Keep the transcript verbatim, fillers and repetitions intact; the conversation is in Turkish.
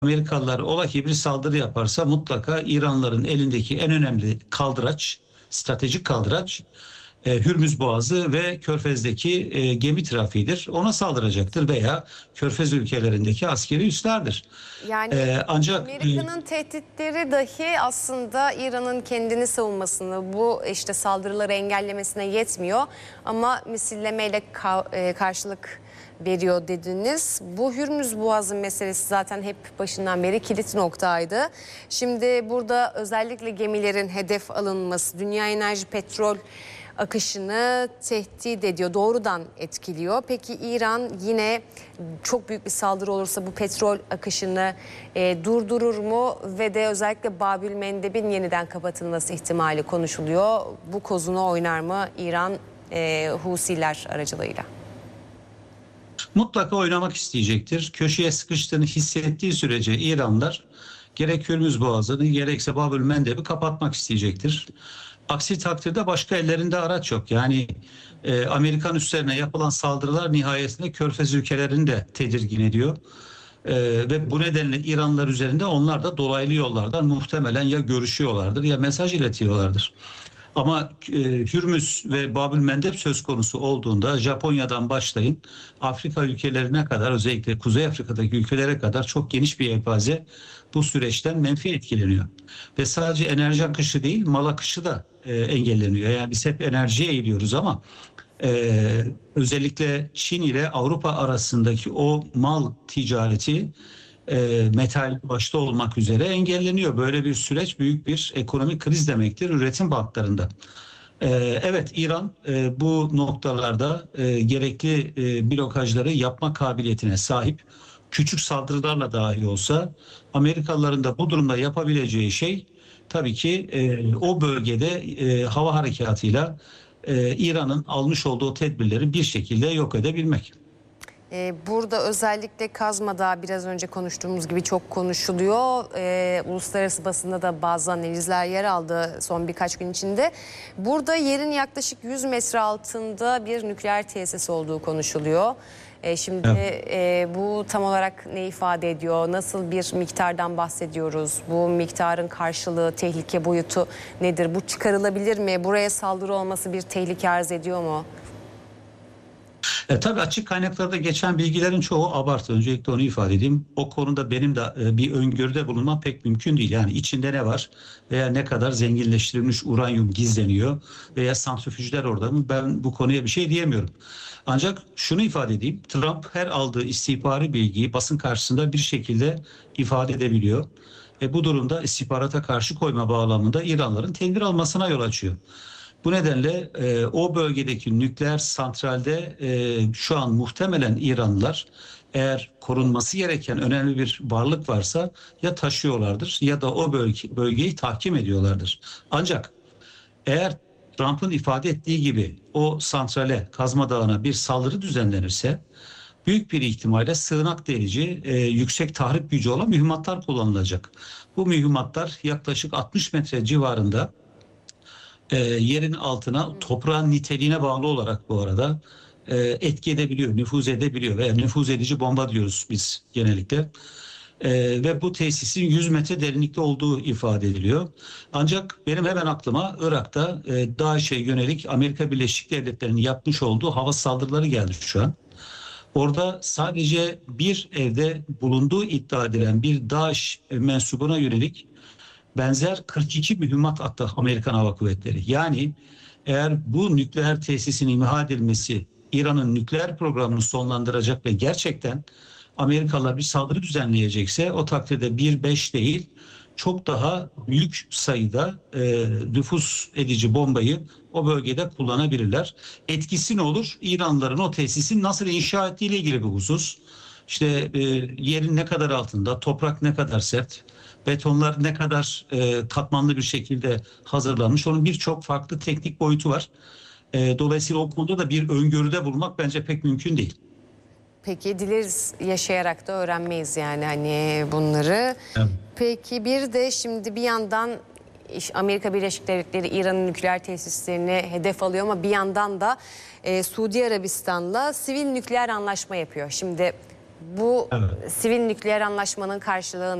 Amerikalılar ola ki bir saldırı yaparsa mutlaka İranlıların elindeki en önemli kaldıraç, stratejik kaldıraç e, Hürmüz Boğazı ve Körfez'deki e, gemi trafiğidir. Ona saldıracaktır veya Körfez ülkelerindeki askeri üslerdir. Yani E, ancak e, Amerika'nın tehditleri dahi aslında İran'ın kendini savunmasını, bu işte saldırıları engellemesine yetmiyor. Ama misillemeyle ka- e, karşılık veriyor dediniz. Bu Hürmüz Boğazı meselesi zaten hep başından beri kilit noktaydı. Şimdi burada özellikle gemilerin hedef alınması, dünya enerji petrol akışını tehdit ediyor, doğrudan etkiliyor. Peki İran yine çok büyük bir saldırı olursa bu petrol akışını e, durdurur mu? Ve de özellikle Babül Mendeb'in yeniden kapatılması ihtimali konuşuluyor. Bu kozunu oynar mı İran e, Husiler aracılığıyla? mutlaka oynamak isteyecektir. Köşeye sıkıştığını hissettiği sürece İranlılar gerek Hürmüz Boğazı'nı gerekse Babül Mendeb'i kapatmak isteyecektir. Aksi takdirde başka ellerinde araç yok. Yani e, Amerikan üslerine yapılan saldırılar nihayetinde Körfez ülkelerini de tedirgin ediyor. E, ve bu nedenle İranlılar üzerinde onlar da dolaylı yollardan muhtemelen ya görüşüyorlardır ya mesaj iletiyorlardır. Ama e, Hürmüz ve Babül Mendeb söz konusu olduğunda Japonya'dan başlayın Afrika ülkelerine kadar, özellikle Kuzey Afrika'daki ülkelere kadar çok geniş bir yelpaze bu süreçten menfi etkileniyor. Ve sadece enerji akışı değil, mal akışı da e, engelleniyor. Yani biz hep enerjiye eğiliyoruz ama e, özellikle Çin ile Avrupa arasındaki o mal ticareti e, metal başta olmak üzere engelleniyor. Böyle bir süreç büyük bir ekonomik kriz demektir üretim bantlarında. E, evet, İran e, bu noktalarda e, gerekli e, blokajları yapma kabiliyetine sahip. Küçük saldırılarla dahi olsa Amerikalıların da bu durumda yapabileceği şey tabii ki e, o bölgede e, hava harekatıyla e, İran'ın almış olduğu tedbirleri bir şekilde yok edebilmek. Ee, Burada özellikle Kazma'da biraz önce konuştuğumuz gibi çok konuşuluyor. Ee, uluslararası basında da bazı analizler yer aldı son birkaç gün içinde. Burada yerin yaklaşık yüz metre altında bir nükleer tesis olduğu konuşuluyor. Ee, şimdi Evet. e, bu tam olarak ne ifade ediyor? Nasıl bir miktardan bahsediyoruz? Bu miktarın karşılığı, tehlike boyutu nedir? Bu çıkarılabilir mi? Buraya saldırı olması bir tehlike arz ediyor mu? E, tabii açık kaynaklarda geçen bilgilerin çoğu abartı. Öncelikle onu ifade edeyim. O konuda benim de e, bir öngörüde bulunmam pek mümkün değil. Yani içinde ne var veya ne kadar zenginleştirilmiş uranyum gizleniyor veya santrifüjler orada mı, ben bu konuya bir şey diyemiyorum. Ancak şunu ifade edeyim. Trump her aldığı istihbari bilgiyi basın karşısında bir şekilde ifade edebiliyor. E, bu durumda istihbarata karşı koyma bağlamında İranların tedbir almasına yol açıyor. Bu nedenle e, o bölgedeki nükleer santralde e, şu an muhtemelen İranlılar, eğer korunması gereken önemli bir varlık varsa ya taşıyorlardır ya da o bölge, bölgeyi tahkim ediyorlardır. Ancak eğer Trump'ın ifade ettiği gibi o santrale, Kazma Dağı'na bir saldırı düzenlenirse büyük bir ihtimalle sığınak delici, e, yüksek tahrip gücü olan mühimmatlar kullanılacak. Bu mühimmatlar yaklaşık altmış metre civarında e, yerin altına, toprağın niteliğine bağlı olarak bu arada e, etki edebiliyor, nüfuz edebiliyor veya nüfuz edici bomba diyoruz biz genellikle. E, ve bu tesisin yüz metre derinlikte olduğu ifade ediliyor. Ancak benim hemen aklıma Irak'ta e, DAEŞ'e yönelik Amerika Birleşik Devletleri'nin yapmış olduğu hava saldırıları geldi şu an. Orada sadece bir evde bulunduğu iddia edilen bir DAEŞ mensubuna yönelik benzer kırk iki mühimmat attı Amerikan Hava Kuvvetleri. Yani eğer bu nükleer tesisin imha edilmesi İran'ın nükleer programını sonlandıracak ve gerçekten Amerikalılar bir saldırı düzenleyecekse o takdirde bir beş değil çok daha büyük sayıda e, nüfuz edici bombayı o bölgede kullanabilirler. Etkisi ne olur? İranlıların o tesisin nasıl inşa ettiğiyle ilgili bir husus. İşte e, yerin ne kadar altında, toprak ne kadar sert, betonlar ne kadar e, katmanlı bir şekilde hazırlanmış. Onun birçok farklı teknik boyutu var. E, dolayısıyla o konuda da bir öngörüde bulmak bence pek mümkün değil. Peki dileriz yaşayarak da öğrenmeyiz yani hani bunları. Evet. Peki bir de şimdi bir yandan Amerika Birleşik Devletleri İran'ın nükleer tesislerini hedef alıyor ama bir yandan da e, Suudi Arabistan'la sivil nükleer anlaşma yapıyor. Şimdi Bu Evet. sivil nükleer anlaşmanın karşılığı